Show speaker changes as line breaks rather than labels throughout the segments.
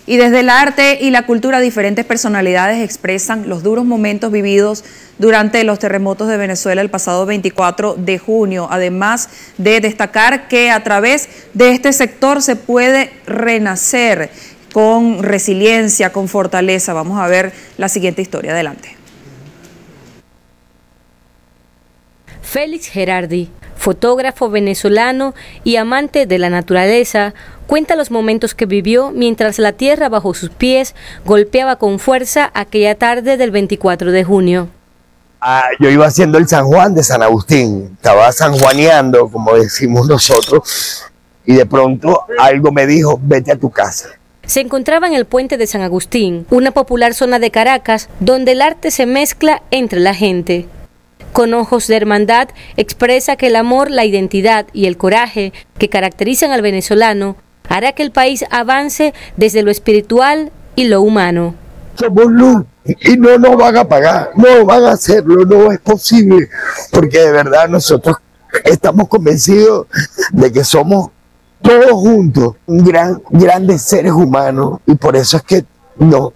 Y desde el arte y la cultura, diferentes personalidades expresan los duros momentos vividos durante los terremotos de Venezuela el pasado 24 de junio, además de destacar que a través de este sector se puede renacer con resiliencia, con fortaleza. Vamos a ver la siguiente historia. Adelante.
Félix Gerardi, fotógrafo venezolano y amante de la naturaleza, cuenta los momentos que vivió mientras la tierra bajo sus pies golpeaba con fuerza aquella tarde del 24 de junio.
Yo iba haciendo el San Juan de San Agustín, estaba sanjuaneando, como decimos nosotros, y de pronto algo me dijo, vete a tu casa.
Se encontraba en el puente de San Agustín, una popular zona de Caracas, donde el arte se mezcla entre la gente. Con ojos de hermandad, expresa que el amor, la identidad y el coraje que caracterizan al venezolano hará que el país avance desde lo espiritual y lo humano.
Somos luz y no nos van a pagar, no van a hacerlo, no es posible, porque de verdad nosotros estamos convencidos de que somos todos juntos grandes seres humanos, y por eso es que no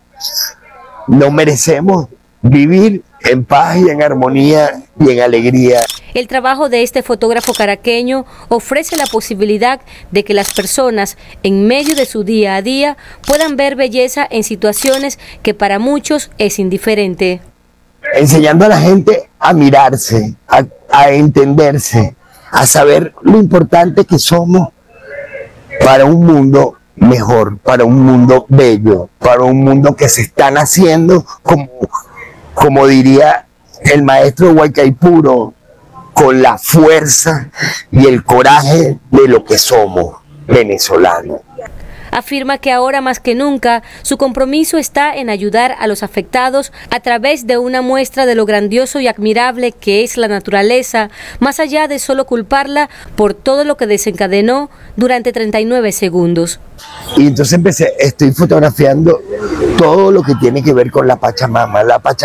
merecemos vivir en paz y en armonía y en alegría.
El trabajo de este fotógrafo caraqueño ofrece la posibilidad de que las personas, en medio de su día a día, puedan ver belleza en situaciones que para muchos es indiferente.
Enseñando a la gente a mirarse, a entenderse, a saber lo importante que somos para un mundo mejor, para un mundo bello, para un mundo que se está naciendo, como diría el maestro Guaycaipuro, con la fuerza y el coraje de lo que somos venezolanos.
Afirma que ahora más que nunca su compromiso está en ayudar a los afectados a través de una muestra de lo grandioso y admirable que es la naturaleza, más allá de solo culparla por todo lo que desencadenó durante 39 segundos.
Y entonces estoy fotografiando todo lo que tiene que ver con la Pachamama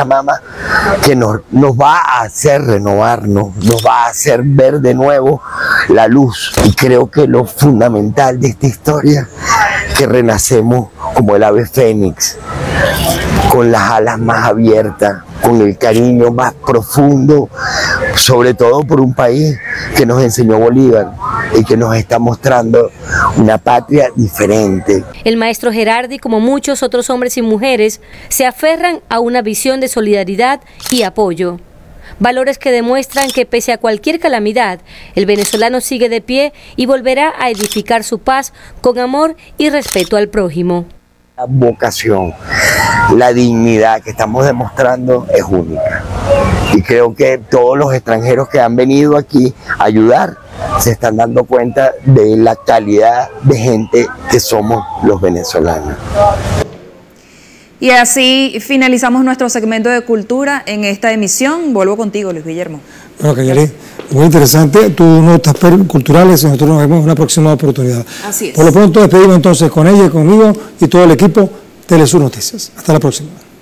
que nos va a hacer renovarnos, nos va a hacer ver de nuevo la luz. Y creo que lo fundamental de esta historia es que renacemos como el ave fénix, con las alas más abiertas, con el cariño más profundo, sobre todo por un país que nos enseñó Bolívar y que nos está mostrando una patria diferente.
El maestro Gerardi, como muchos otros hombres y mujeres, se aferran a una visión de solidaridad y apoyo. Valores que demuestran que pese a cualquier calamidad, el venezolano sigue de pie y volverá a edificar su paz con amor y respeto al prójimo.
La vocación, la dignidad que estamos demostrando es única. Y creo que todos los extranjeros que han venido aquí a ayudar se están dando cuenta de la calidad de gente que somos los venezolanos.
Y así finalizamos nuestro segmento de cultura en esta emisión. Vuelvo contigo, Luis Guillermo.
Bueno, Cayalí, muy interesante tus notas culturales y nosotros nos vemos en una próxima oportunidad.
Así es.
Por lo pronto despedimos entonces con ella y conmigo y todo el equipo Telesur Noticias. Hasta la próxima.